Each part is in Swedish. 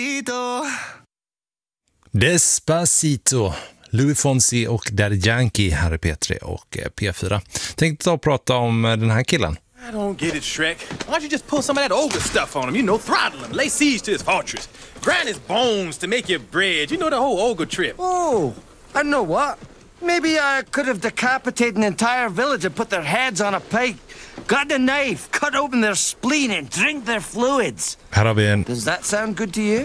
Despacito, Louis Fonsi och Daddy Yankee här i P3 och P4. Tänkte ta och prata om den här killen. I don't get it, Shrek. Why don't you just pull some of that ogre stuff on him? You know, throttle him, lay siege to his fortress, grind his bones to make your bread. You know the whole ogre trip. Oh, I know what. Maybe I could have decapitated an entire village and put their heads on a pike, got a knife, cut open their spleen and drink their fluids. Här har vi en Does that sound good to you?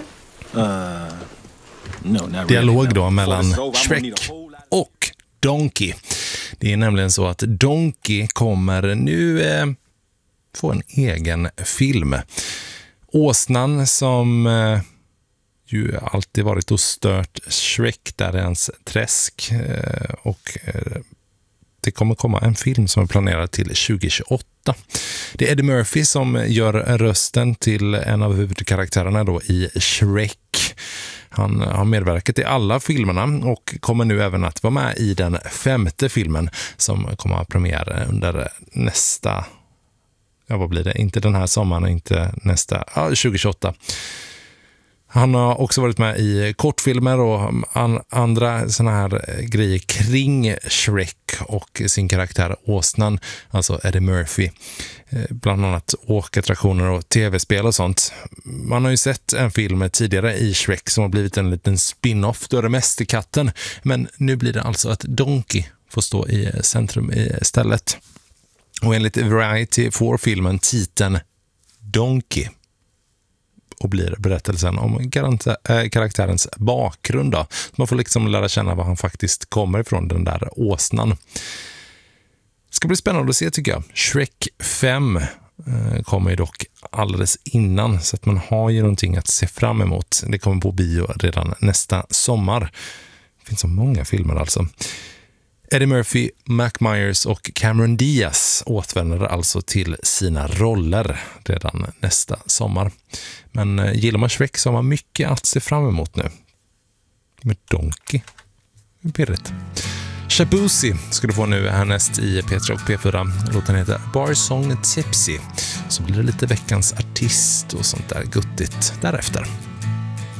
No, not dialog really, då no. mellan For the soul, I'm gonna Shrek need a whole lot. och Donkey. Det är nämligen så att Donkey kommer nu få en egen film. Åsnan som ju alltid varit och stört Shrek där i hans träsk och det kommer komma en film som är planerad till 2028. Det är Eddie Murphy som gör rösten till en av huvudkaraktärerna då i Shrek. Han har medverkat i alla filmerna och kommer nu även att vara med i den 5:e filmen som kommer att premiera under nästa, vad blir det? Inte den här sommaren, inte nästa, 2028. Han har också varit med i kortfilmer och andra såna här grejer kring Shrek och sin karaktär Åsnan, alltså Eddie Murphy. Bland annat åkattraktioner och tv-spel och sånt. Man har ju sett en film tidigare i Shrek som har blivit en liten spin-off, då är det Mästerkatten. Men nu blir det alltså att Donkey får stå i centrum istället. Och enligt Variety får filmen titeln Donkey och blir berättelsen om karaktärens bakgrund då. Man får liksom lära känna var han faktiskt kommer ifrån, den där åsnan. Det ska bli spännande att se tycker jag. Shrek 5 kommer ju dock alldeles innan, så att man har ju någonting att se fram emot. Det kommer på bio redan nästa sommar. Det finns så många filmer alltså. Eddie Murphy, Mac Myers och Cameron Diaz återvänder alltså till sina roller redan nästa sommar. Men gillar man Shrek så har man mycket att se fram emot nu. Med Donkey. Pirrigt. Shabuzi ska du få nu härnäst i P3 och P4. Låten heter Bar Song Tipsy. Så blir det lite veckans artist och sånt där guttigt därefter.